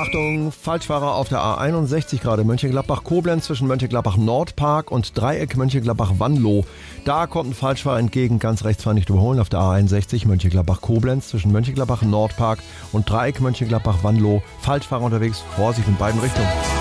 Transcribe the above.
Achtung, Falschfahrer auf der A61 gerade. Mönchengladbach-Koblenz zwischen Mönchengladbach-Nordpark und Dreieck Mönchengladbach-Wanlo. Da kommt ein Falschfahrer entgegen, ganz rechts fahren nicht überholen. Auf der A61 Mönchengladbach-Koblenz zwischen Mönchengladbach-Nordpark und Dreieck Mönchengladbach-Wanlo. Falschfahrer unterwegs, Vorsicht in beiden Richtungen.